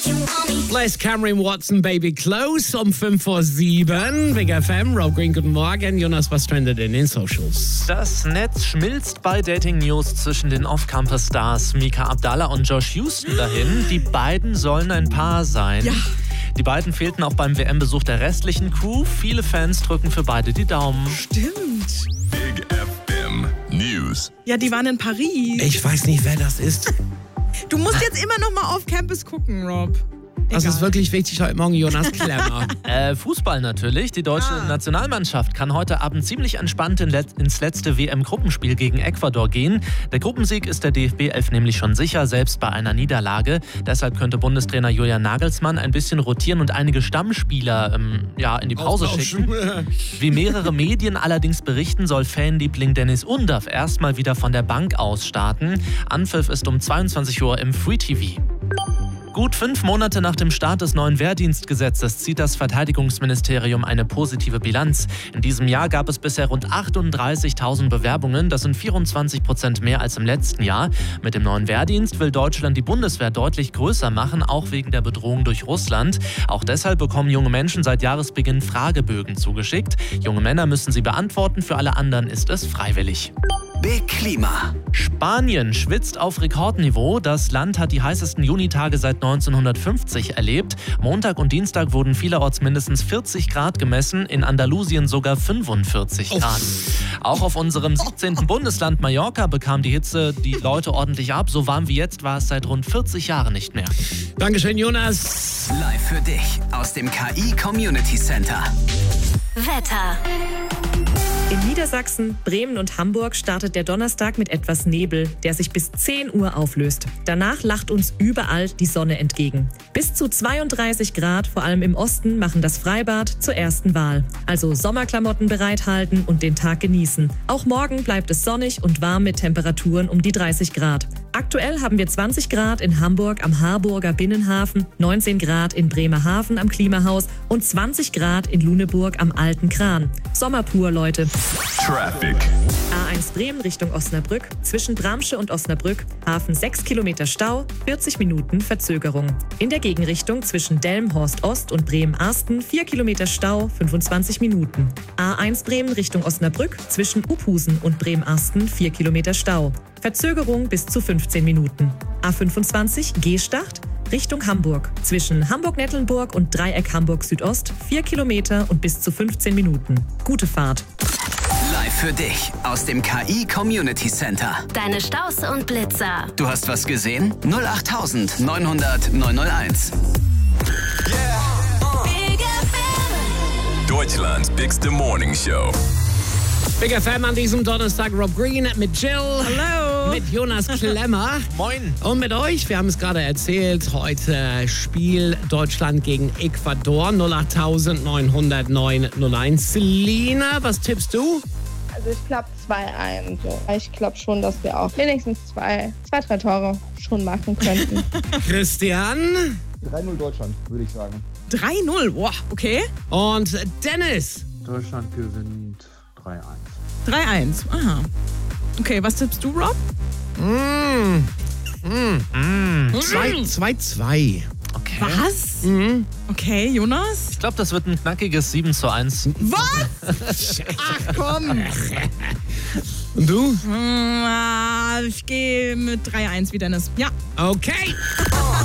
Les Cameron Watson, Baby Close um 5:07 Big FM, Rob Green, guten Morgen. Jonas, was trendet in den Socials? Das Netz schmilzt bei Dating-News zwischen den Off-Campus-Stars Mika Abdallah und Josh Houston dahin. Die beiden sollen ein Paar sein. Ja. Die beiden fehlten auch beim WM-Besuch der restlichen Crew. Viele Fans drücken für beide die Daumen. Stimmt. Big FM News. Ja, die waren in Paris. Ich weiß nicht, wer das ist. Du musst jetzt immer noch mal auf Campus gucken, Rob. Das Egal. ist wirklich wichtig heute Morgen, Jonas Klemmer. Fußball natürlich. Die deutsche Nationalmannschaft kann heute Abend ziemlich entspannt ins letzte WM-Gruppenspiel gegen Ecuador gehen. Der Gruppensieg ist der DFB 11 nämlich schon sicher, selbst bei einer Niederlage. Deshalb könnte Bundestrainer Julian Nagelsmann ein bisschen rotieren und einige Stammspieler in die Pause schicken. Wie mehrere Medien allerdings berichten, soll Fanliebling Dennis Undav erstmal wieder von der Bank aus starten. Anpfiff ist um 22 Uhr im Free TV. Gut 5 Monate nach dem Start des neuen Wehrdienstgesetzes zieht das Verteidigungsministerium eine positive Bilanz. In diesem Jahr gab es bisher rund 38.000 Bewerbungen. Das sind 24% mehr als im letzten Jahr. Mit dem neuen Wehrdienst will Deutschland die Bundeswehr deutlich größer machen, auch wegen der Bedrohung durch Russland. Auch deshalb bekommen junge Menschen seit Jahresbeginn Fragebögen zugeschickt. Junge Männer müssen sie beantworten, für alle anderen ist es freiwillig. Big Klima. Spanien schwitzt auf Rekordniveau. Das Land hat die heißesten Junitage seit 1950 erlebt. Montag und Dienstag wurden vielerorts mindestens 40 Grad gemessen, in Andalusien sogar 45 Grad. Auch auf unserem 17. Bundesland Mallorca bekam die Hitze die Leute ordentlich ab. So warm wie jetzt war es seit rund 40 Jahren nicht mehr. Dankeschön, Jonas. Live für dich aus dem KI Community Center. Wetter. In Niedersachsen, Bremen und Hamburg startet der Donnerstag mit etwas Nebel, der sich bis 10 Uhr auflöst. Danach lacht uns überall die Sonne entgegen. Bis zu 32 Grad, vor allem im Osten, machen das Freibad zur ersten Wahl. Also Sommerklamotten bereithalten und den Tag genießen. Auch morgen bleibt es sonnig und warm mit Temperaturen um die 30 Grad. Aktuell haben wir 20 Grad in Hamburg am Harburger Binnenhafen, 19 Grad in Bremerhaven am Klimahaus und 20 Grad in Luneburg am Alten Kran. Sommer pur, Leute. Traffic. A1 Bremen Richtung Osnabrück, zwischen Bramsche und Osnabrück, Hafen 6 Kilometer Stau, 40 Minuten Verzögerung. In der Gegenrichtung zwischen Delmenhorst Ost und Bremen-Arsten 4 Kilometer Stau, 25 Minuten. A1 Bremen Richtung Osnabrück, zwischen Uphusen und Bremen-Arsten 4 Kilometer Stau. Verzögerung bis zu 15 Minuten. A25 Gstacht Richtung Hamburg. Zwischen Hamburg-Nettlenburg und Dreieck Hamburg Südost 4 Kilometer und bis zu 15 Minuten. Gute Fahrt. Live für dich aus dem KI Community Center. Deine Staus und Blitzer. Du hast was gesehen? 08900 901. Big FM. Deutschlands bigste Morning Show. Big FM an diesem Donnerstag, Rob Green mit Jill. Hallo. Mit Jonas Klemmer. Moin. Und mit euch, wir haben es gerade erzählt, heute Spiel Deutschland gegen Ecuador, 08909 01. Selina, was tippst du? Also ich glaube 2-1. Ich glaube schon, dass wir auch wenigstens zwei, 3 Tore schon machen könnten. Christian 3-0 Deutschland, würde ich sagen. 3-0, boah, okay. und Dennis. Deutschland gewinnt 3-1. 3-1, aha. Okay, was tippst du, Rob? 2-2. Okay. Was? Okay, Jonas? Ich glaube, das wird ein knackiges 7:1. Was? Ach komm. Und du? Ich gehe mit 3-1 wie Dennis. Ja. Okay.